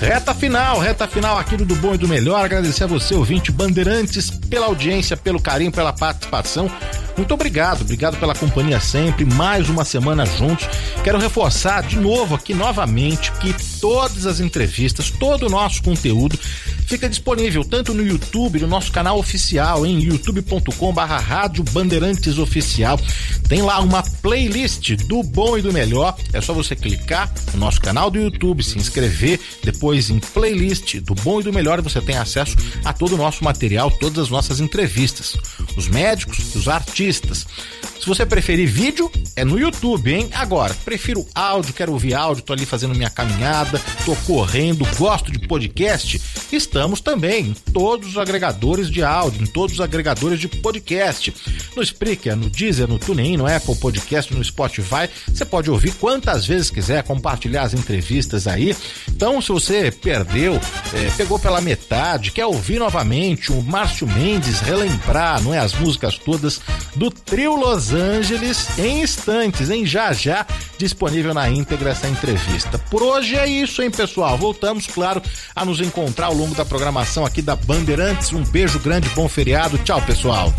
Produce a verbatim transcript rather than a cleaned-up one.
Reta final, reta final aqui do Do Bom e do Melhor. Agradecer a você, ouvinte Bandeirantes, pela audiência, pelo carinho, pela participação. Muito obrigado, obrigado pela companhia sempre, mais uma semana juntos. Quero reforçar de novo aqui novamente que todas as entrevistas, todo o nosso conteúdo fica disponível tanto no YouTube, no nosso canal oficial, em youtube ponto com barra Rádio Bandeirantes Oficial. Tem lá uma playlist do Bom e do Melhor, é só você clicar no nosso canal do YouTube, se inscrever, depois em playlist do Bom e do Melhor e você tem acesso a todo o nosso material, todas as nossas entrevistas, os médicos, os artistas. Se você preferir vídeo, é no YouTube, hein? Agora, prefiro áudio, quero ouvir áudio, tô ali fazendo minha caminhada, tô correndo, gosto de podcast, estamos também em todos os agregadores de áudio, em todos os agregadores de podcast, no Spreaker, no Deezer, no TuneIn, no Apple Podcast, no Spotify, você pode ouvir quantas vezes quiser, compartilhar as entrevistas aí. Então, se você perdeu, é, pegou pela metade, quer ouvir novamente o Márcio Mendes relembrar, não é, as músicas todas do Trio Los Angeles, em instantes, em já já, disponível na íntegra essa entrevista. Por hoje é isso, hein, pessoal? Voltamos, claro, a nos encontrar ao longo da programação aqui da Bandeirantes. Um beijo grande, bom feriado. Tchau, pessoal.